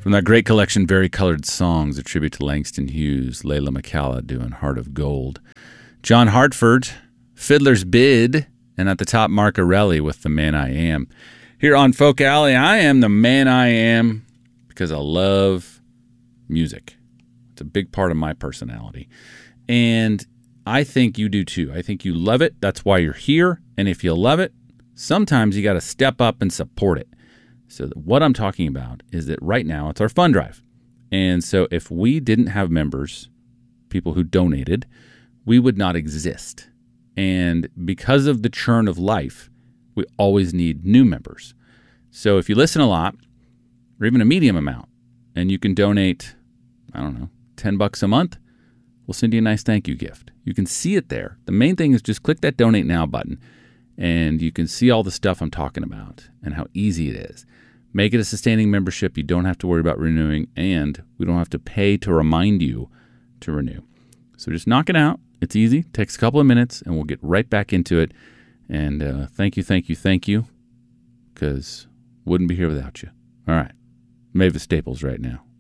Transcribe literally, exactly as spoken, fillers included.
From that great collection, Very Colored Songs, a tribute to Langston Hughes, Layla McCalla doing Heart of Gold. John Hartford, Fiddler's Bid, and at the top, Mark Arelli with The Man I Am. Here on Folk Alley, I am the man I am because I love music. It's a big part of my personality. And I think you do too. I think you love it. That's why you're here. And if you love it, sometimes you got to step up and support it. So what I'm talking about is that right now it's our fund drive. And so if we didn't have members, people who donated, we would not exist. And because of the churn of life, we always need new members. So if you listen a lot, or even a medium amount, and you can donate, I don't know, ten bucks a month, we'll send you a nice thank you gift. You can see it there. The main thing is just click that donate now button, and you can see all the stuff I'm talking about and how easy it is. Make it a sustaining membership. You don't have to worry about renewing, and we don't have to pay to remind you to renew. So just knock it out. It's easy. It takes a couple of minutes, and we'll get right back into it. And uh, thank you, thank you, thank you, because wouldn't be here without you. All right. Mavis Staples right now.